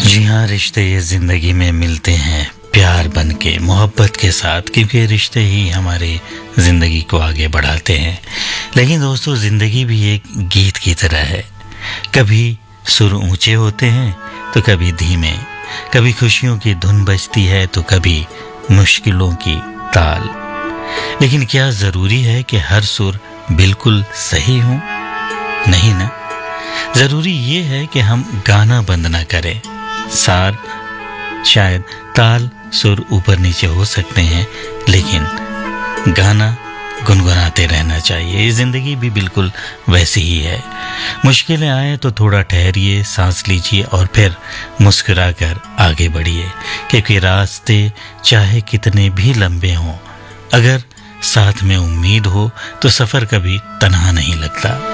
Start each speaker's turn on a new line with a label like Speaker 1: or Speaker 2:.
Speaker 1: जी हाँ, रिश्ते ये ज़िंदगी में मिलते हैं प्यार बन के, मोहब्बत के साथ, क्योंकि रिश्ते ही हमारी ज़िंदगी को आगे बढ़ाते हैं। लेकिन दोस्तों, ज़िंदगी भी एक गीत की तरह है। कभी सुर ऊंचे होते हैं तो कभी धीमे, कभी खुशियों की धुन बजती है तो कभी मुश्किलों की ताल। लेकिन क्या ज़रूरी है कि हर सुर बिल्कुल सही हो? नहीं ना। ज़रूरी ये है कि हम गाना बंद ना करें। सार शायद ताल सुर ऊपर नीचे हो सकते हैं, लेकिन गाना गुनगुनाते रहना चाहिए। ये ज़िंदगी भी बिल्कुल वैसी ही है। मुश्किलें आए तो थोड़ा ठहरिए, सांस लीजिए और फिर मुस्कुराकर आगे बढ़िए, क्योंकि रास्ते चाहे कितने भी लंबे हों, अगर साथ में उम्मीद हो तो सफ़र कभी तन्हा नहीं लगता।